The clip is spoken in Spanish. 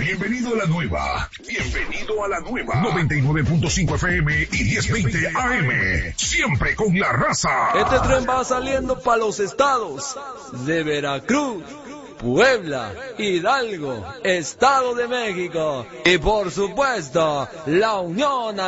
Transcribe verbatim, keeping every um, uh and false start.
Bienvenido a la nueva. Bienvenido a la nueva. noventa y nueve punto cinco F M y diez veinte A M. Siempre con la raza. Este tren va saliendo para los estados de Veracruz, Puebla, Hidalgo, Estado de México y por supuesto la Unión